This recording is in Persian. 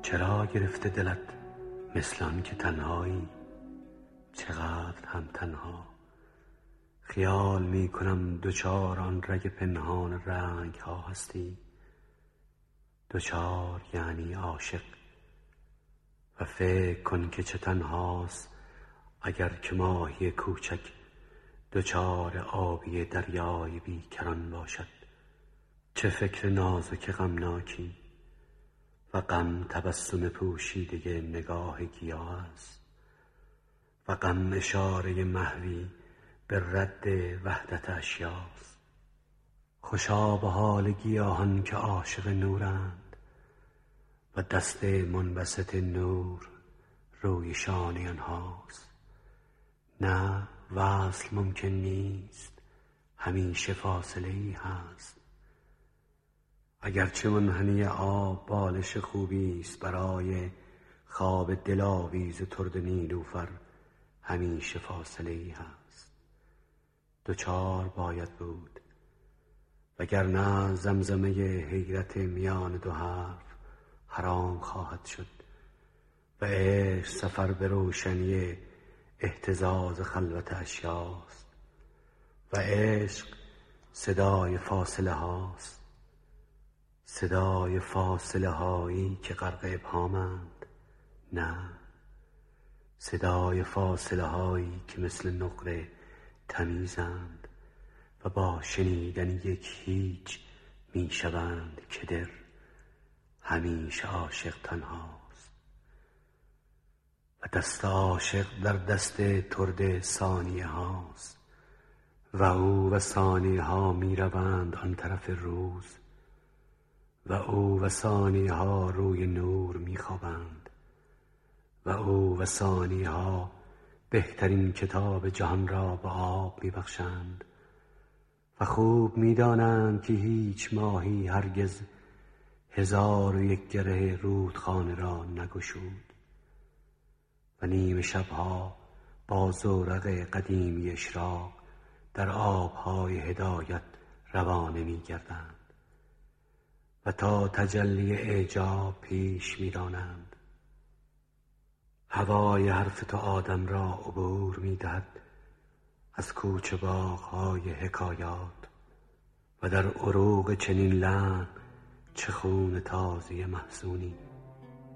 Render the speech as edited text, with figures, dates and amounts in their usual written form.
چرا گرفته دلت مثل آن که تنهایی؟ چقدر هم تنها. خیال می کنم دوچار آن رگ پنهان رنگ ها هستی. دوچار یعنی عاشق. و فکر کن که چه تنهاست اگر که ماهی کوچک دوچار آبی دریای بیکران باشد. چه فکر نازک غمناکی و غم تبسم پوشیده نگاه گیاه است و غم اشاره محوی به رد وحدت اشیاست. خوشا به حال گیاهان که عاشق نورند و دست منبسط نور روی شانه آنهاست. نه وصل ممکن نیست، همیشه فاصله ای هست. اگرچه منحنی آب بالش خوبی است برای خواب دلاویز ترد نیلوفر، همیشه فاصله ای هست. دوچار باید بود، وگرنه زمزمه حیرت میان دو حرف حرام خواهد شد و عشق سفر به روشنی اهتزاز خلوت اشیاست و عشق صدای فاصله هاست. صدای فاصله هایی که غرق ابهامند؟ نه، صدای فاصله هایی که مثل نقره تمیزند و با شنیدن یک هیچ می شوند که در همیشه عاشق تنهاست و دست عاشق در دست ترد ثانیه هاست و او و ثانیه ها می روند آن طرف روز و او و ثانیه ها روی نور می خوابند و او و ثانیه ها بهترین کتاب جهان را به آب می بخشند و خوب می دانند که هیچ ماهی هرگز 1001 گره رودخانه را نگشود و نیمه شبها با زورق قدیمی اشراق در آبهای هدایت روانه می گردند و تا تجلی اعجاب پیش می رانند. هوای حرف تو آدم را عبور می دهد از کوچه باغ‌های حکایات و در عروق چنین لحن چه خون تازه محزونی.